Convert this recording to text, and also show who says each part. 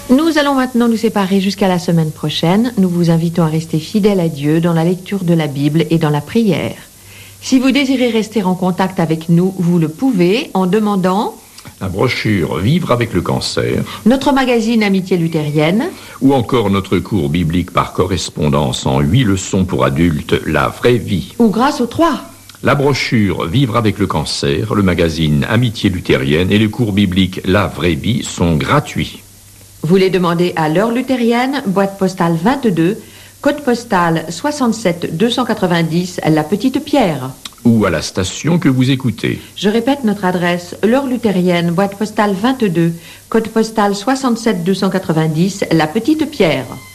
Speaker 1: Nous allons maintenant nous séparer jusqu'à la semaine prochaine. Nous vous invitons à rester fidèles à Dieu dans la lecture de la Bible et dans la prière. Si vous désirez rester en contact avec nous, vous le pouvez en demandant
Speaker 2: la brochure Vivre avec le cancer,
Speaker 1: notre magazine Amitié luthérienne,
Speaker 2: ou encore notre cours biblique par correspondance en 8 leçons pour adultes, La vraie vie.
Speaker 1: ou grâce aux 3.
Speaker 2: La brochure Vivre avec le cancer, le magazine Amitié luthérienne et le cours biblique La vraie vie sont gratuits.
Speaker 1: Vous les demandez à l'heure luthérienne, boîte postale 22, code postal 67 290, La Petite Pierre.
Speaker 2: Ou à la station que vous écoutez.
Speaker 1: Je répète notre adresse, l'heure luthérienne, boîte postale 22, code postal 67 290, La Petite Pierre.